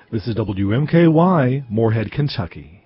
This is WMKY, Moorhead, Kentucky.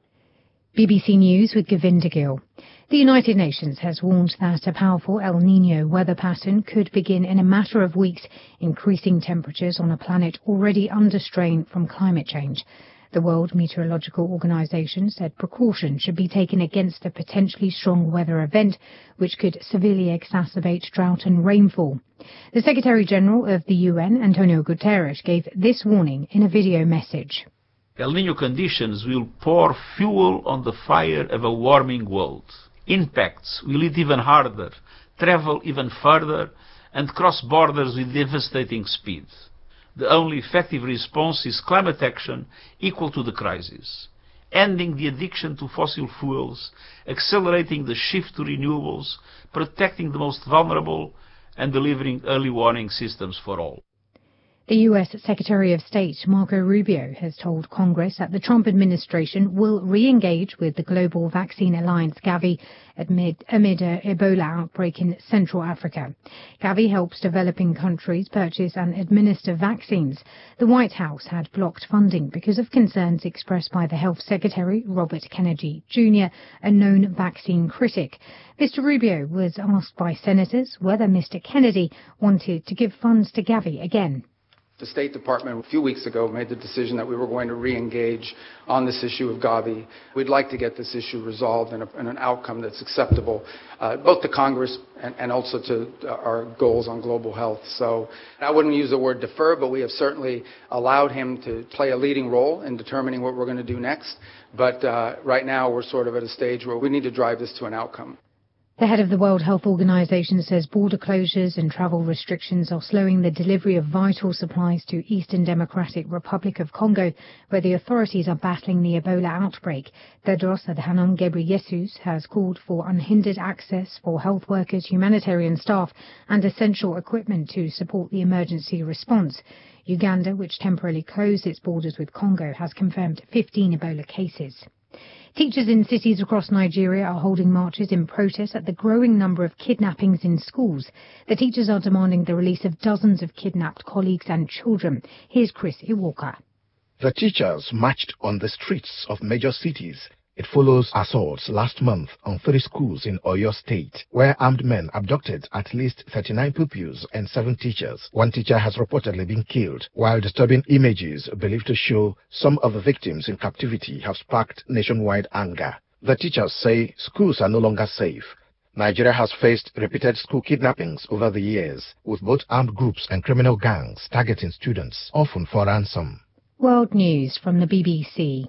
BBC News with Govinda Gill. The United Nations has warned that a powerful El Niño weather pattern could begin in a matter of weeks, increasing temperatures on a planet already under strain from climate change. The World Meteorological Organization said precaution should be taken against a potentially strong weather event which could severely exacerbate drought and rainfall. The Secretary-General of the UN, Antonio Guterres, gave this warning in a video message. El Niño conditions will pour fuel on the fire of a warming world. Impacts will hit even harder, travel even further, and cross borders with devastating speed. The only effective response is climate action equal to the crisis, ending the addiction to fossil fuels, accelerating the shift to renewables, protecting the most vulnerable, and delivering early warning systems for all. The U.S. Secretary of State Marco Rubio has told Congress that the Trump administration will re-engage with the Global Vaccine Alliance, Gavi, amid an Ebola outbreak in Central Africa. Gavi helps developing countries purchase and administer vaccines. The White House had blocked funding because of concerns expressed by the Health Secretary, Robert Kennedy Jr., a known vaccine critic. Mr. Rubio was asked by senators whether Mr. Kennedy wanted to give funds to Gavi again. The State Department a few weeks ago made the decision that we were going to re-engage on this issue of Gavi. We'd like to get this issue resolved in an outcome that's acceptable, both to Congress and also to our goals on global health. So I wouldn't use the word defer, but we have certainly allowed him to play a leading role in determining what we're going to do next. But right now we're sort of at a stage where we need to drive this to an outcome. The head of the World Health Organization says border closures and travel restrictions are slowing the delivery of vital supplies to Eastern Democratic Republic of Congo, where the authorities are battling the Ebola outbreak. Tedros Adhanom Ghebreyesus has called for unhindered access for health workers, humanitarian staff and essential equipment to support the emergency response. Uganda, which temporarily closed its borders with Congo, has confirmed 15 Ebola cases. Teachers in cities across Nigeria are holding marches in protest at the growing number of kidnappings in schools. The teachers are demanding the release of dozens of kidnapped colleagues and children. Here's Chris Iwoka. The teachers marched on the streets of major cities. It follows assaults last month on 3 schools in Oyo State, where armed men abducted at least 39 pupils and 7 teachers. 1 teacher has reportedly been killed, while disturbing images believed to show some of the victims in captivity have sparked nationwide anger. The teachers say schools are no longer safe. Nigeria has faced repeated school kidnappings over the years, with both armed groups and criminal gangs targeting students, often for ransom. World News from the BBC.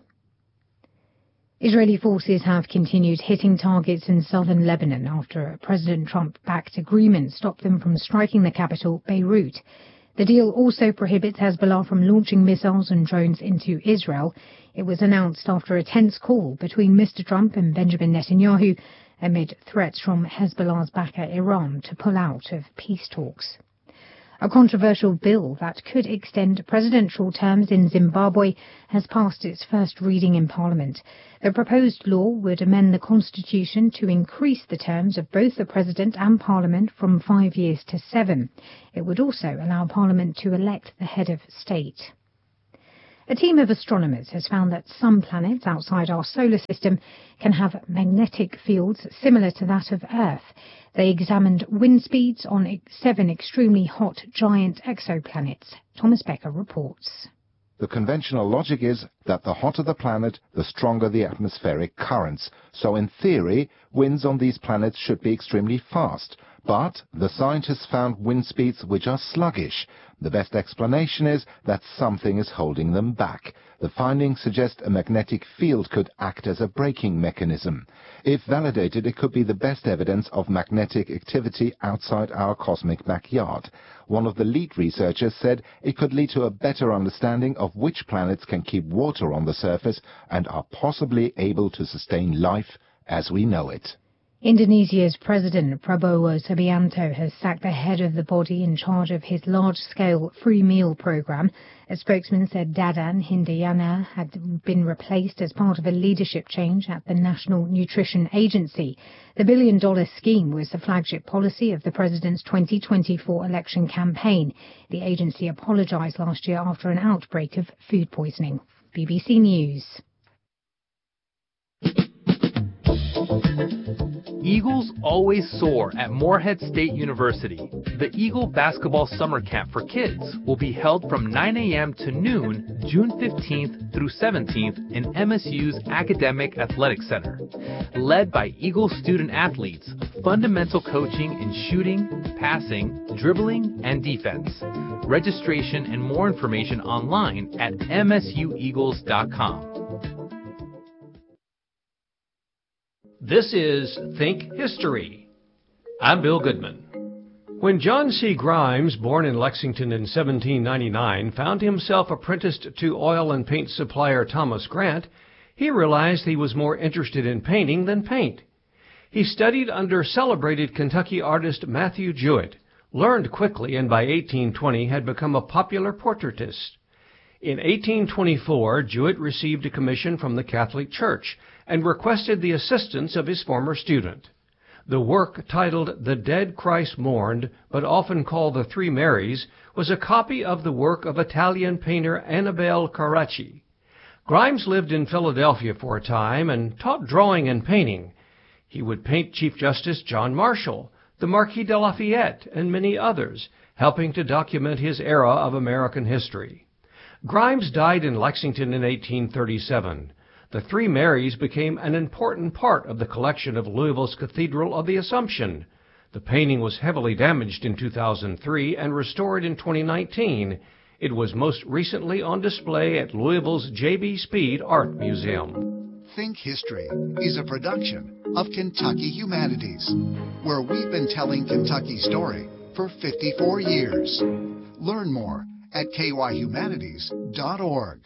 Israeli forces have continued hitting targets in southern Lebanon after a President Trump-backed agreement stopped them from striking the capital, Beirut. The deal also prohibits Hezbollah from launching missiles and drones into Israel. It was announced after a tense call between Mr. Trump and Benjamin Netanyahu amid threats from Hezbollah's backer Iran to pull out of peace talks. A controversial bill that could extend presidential terms in Zimbabwe has passed its first reading in Parliament. The proposed law would amend the constitution to increase the terms of both the president and Parliament from 5 years to 7. It would also allow Parliament to elect the head of state. A team of astronomers has found that some planets outside our solar system can have magnetic fields similar to that of Earth. They examined wind speeds on 7 extremely hot giant exoplanets. Thomas Becker reports. The conventional logic is that the hotter the planet, the stronger the atmospheric currents. So in theory, winds on these planets should be extremely fast. But the scientists found wind speeds which are sluggish. The best explanation is that something is holding them back. The findings suggest a magnetic field could act as a braking mechanism. If validated, it could be the best evidence of magnetic activity outside our cosmic backyard. One of the lead researchers said it could lead to a better understanding of which planets can keep water on the surface and are possibly able to sustain life as we know it. Indonesia's President Prabowo Subianto has sacked the head of the body in charge of his large-scale free meal program. A spokesman said Dadan Hindayana had been replaced as part of a leadership change at the National Nutrition Agency. The billion-dollar scheme was the flagship policy of the president's 2024 election campaign. The agency apologized last year after an outbreak of food poisoning. BBC News. Eagles always soar at Morehead State University. The Eagle Basketball Summer Camp for Kids will be held from 9 a.m. to noon, June 15th through 17th in MSU's Academic Athletic Center. Led by Eagle student athletes, fundamental coaching in shooting, passing, dribbling, and defense. Registration and more information online at msueagles.com. This is Think History. I'm Bill Goodman. When John C. Grimes, born in Lexington in 1799, found himself apprenticed to oil and paint supplier Thomas Grant, he realized he was more interested in painting than paint. He studied under celebrated Kentucky artist Matthew Jewett, learned quickly, and by 1820 had become a popular portraitist. In 1824, Jewett received a commission from the Catholic Church and requested the assistance of his former student. The work, titled The Dead Christ Mourned, but often called The Three Marys, was a copy of the work of Italian painter Annibale Carracci. Grimes lived in Philadelphia for a time and taught drawing and painting. He would paint Chief Justice John Marshall, the Marquis de Lafayette, and many others, helping to document his era of American history. Grimes died in Lexington in 1837. The Three Marys became an important part of the collection of Louisville's Cathedral of the Assumption. The painting was heavily damaged in 2003 and restored in 2019. It was most recently on display at Louisville's J.B. Speed Art Museum. Think History is a production of Kentucky Humanities, where we've been telling Kentucky's story for 54 years. Learn more at kyhumanities.org.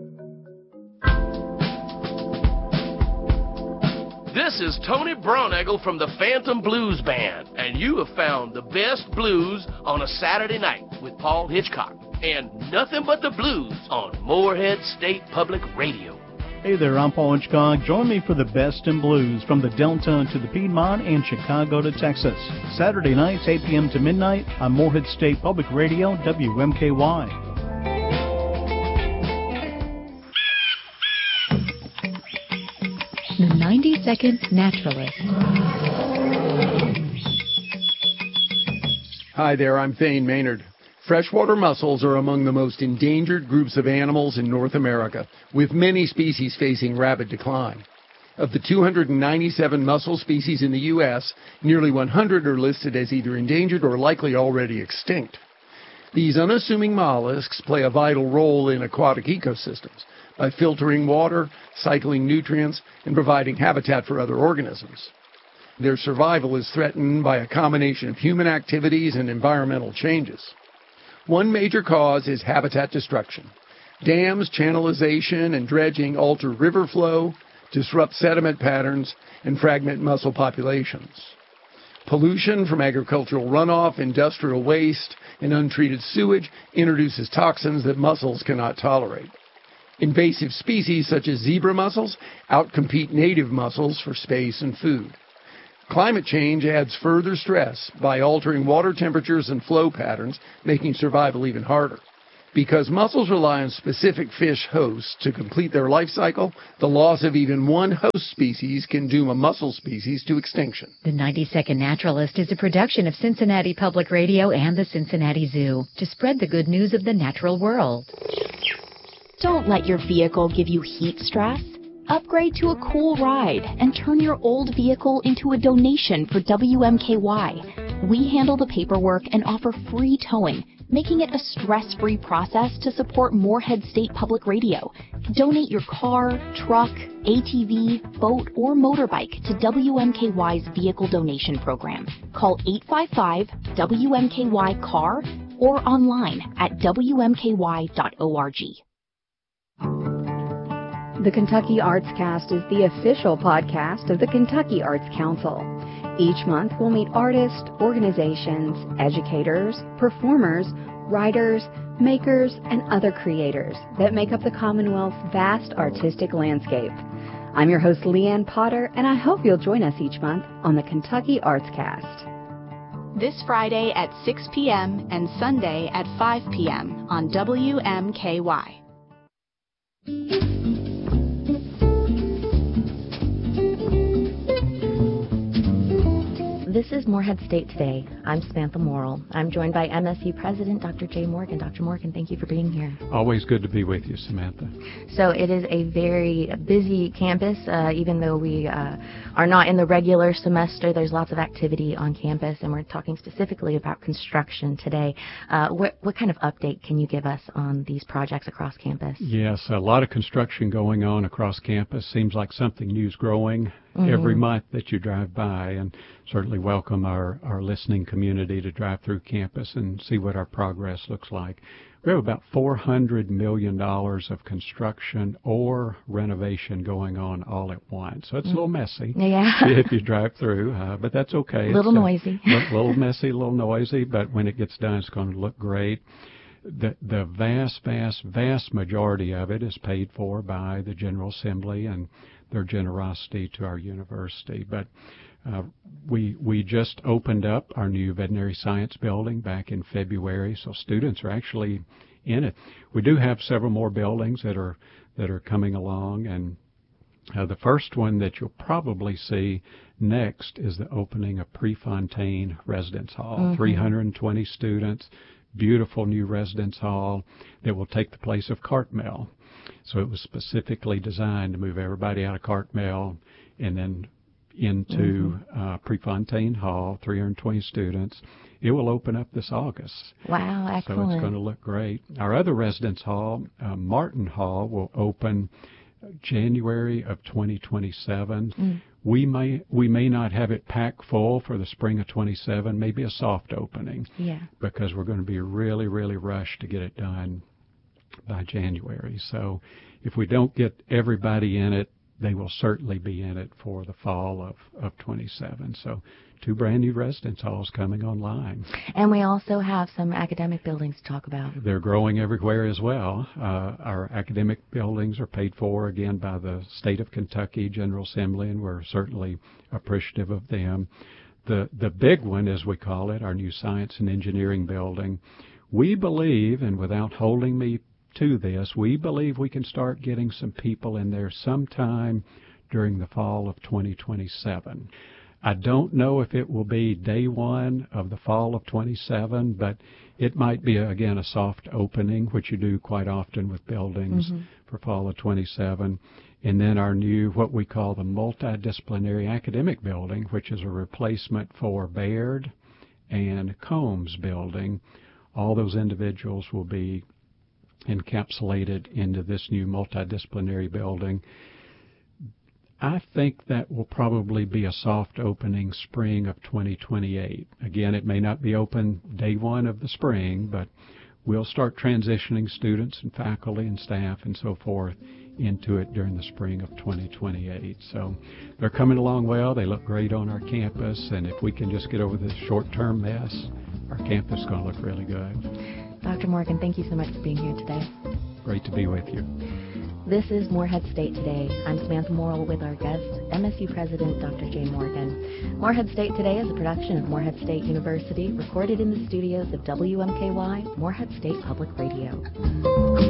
This is Tony Braunagel from the Phantom Blues Band, and you have found the best blues on a Saturday night with Paul Hitchcock, and nothing but the blues on Morehead State Public Radio. Hey there, I'm Paul Hitchcock. Join me for the best in blues from the Delta to the Piedmont and Chicago to Texas. Saturday nights, 8 p.m. to midnight on Morehead State Public Radio, WMKY. The 90-Second Naturalist. Hi there, I'm Thane Maynard. Freshwater mussels are among the most endangered groups of animals in North America, with many species facing rapid decline. Of the 297 mussel species in the U.S., nearly 100 are listed as either endangered or likely already extinct. These unassuming mollusks play a vital role in aquatic ecosystems by filtering water, cycling nutrients, and providing habitat for other organisms. Their survival is threatened by a combination of human activities and environmental changes. One major cause is habitat destruction. Dams, channelization, and dredging alter river flow, disrupt sediment patterns, and fragment mussel populations. Pollution from agricultural runoff, industrial waste, and untreated sewage introduces toxins that mussels cannot tolerate. Invasive species such as zebra mussels outcompete native mussels for space and food. Climate change adds further stress by altering water temperatures and flow patterns, making survival even harder. Because mussels rely on specific fish hosts to complete their life cycle, the loss of even one host species can doom a mussel species to extinction. The 90-Second Naturalist is a production of Cincinnati Public Radio and the Cincinnati Zoo to spread the good news of the natural world. Don't let your vehicle give you heat stress. Upgrade to a cool ride and turn your old vehicle into a donation for WMKY. We handle the paperwork and offer free towing, making it a stress-free process to support Morehead State Public Radio. Donate your car, truck, ATV, boat, or motorbike to WMKY's Vehicle Donation Program. Call 855-WMKY-CAR or online at WMKY.org. The Kentucky Arts Cast is the official podcast of the Kentucky Arts Council. Each month we'll meet artists, organizations, educators, performers, writers, makers, and other creators that make up the Commonwealth's vast artistic landscape. I'm your host, Leanne Potter, and I hope you'll join us each month on the Kentucky Arts Cast. This Friday at 6 p.m. and Sunday at 5 p.m. on WMKY. This is Morehead State Today. I'm Samantha Morrill. I'm joined by MSU President Dr. Jay Morgan. Dr. Morgan, thank you for being here. Always good to be with you, Samantha. So it is a very busy campus. Even though we are not in the regular semester, there's lots of activity on campus, and we're talking specifically about construction today. What kind of update can you give us on these projects across campus? Yes, a lot of construction going on across campus. Seems like something new is growing every month that you drive by, and certainly welcome our listening community to drive through campus and see what our progress looks like. We have about $400 million of construction or renovation going on all at once. So it's a little messy if you drive through, but that's okay. A little noisy. A little messy, a little noisy, but when it gets done, it's going to look great. The vast majority of it is paid for by the General Assembly and their generosity to our university. But we just opened up our new veterinary science building back in February, so students are actually in it. We do have several more buildings that are coming along, and the first one that you'll probably see next is the opening of Prefontaine Residence Hall. 320 students, beautiful new residence hall that will take the place of Cartmel. So it was specifically designed to move everybody out of Cartmel and then into Prefontaine Hall, 320 students. It will open up this August. Wow, excellent. So it's going to look great. Our other residence hall, Martin Hall, will open January of 2027. We may not have it packed full for the spring of 27, maybe a soft opening. Yeah. Because we're going to be really, really rushed to get it done by January. So if we don't get everybody in it, they will certainly be in it for the fall of 27. So 2 brand new residence halls coming online. And we also have some academic buildings to talk about. They're growing everywhere as well. Our academic buildings are paid for, again, by the state of Kentucky General Assembly, and we're certainly appreciative of them. The big one, as we call it, our new science and engineering building, we believe, and without holding me to this, we believe we can start getting some people in there sometime during the fall of 2027. I don't know if it will be day one of the fall of 27, but it might be, again, a soft opening, which you do quite often with buildings for fall of 27. And then our new, what we call the multidisciplinary academic building, which is a replacement for Baird and Combs building. All those individuals will be encapsulated into this new multidisciplinary building. I think that will probably be a soft opening spring of 2028. Again, it may not be open day one of the spring, but we'll start transitioning students and faculty and staff and so forth into it during the spring of 2028. So they're coming along well. They look great on our campus, and if we can just get over this short-term mess, our campus is going to look really good. Dr. Morgan, thank you so much for being here today. Great to be with you. This is Morehead State Today. I'm Samantha Morrill with our guest, MSU President Dr. Jay Morgan. Morehead State Today is a production of Morehead State University, recorded in the studios of WMKY, Morehead State Public Radio.